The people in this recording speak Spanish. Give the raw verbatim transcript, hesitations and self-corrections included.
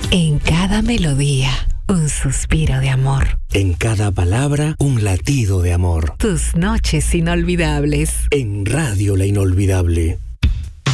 En cada melodía, un suspiro de amor. En cada palabra, un latido de amor. Tus noches inolvidables. En Radio La Inolvidable.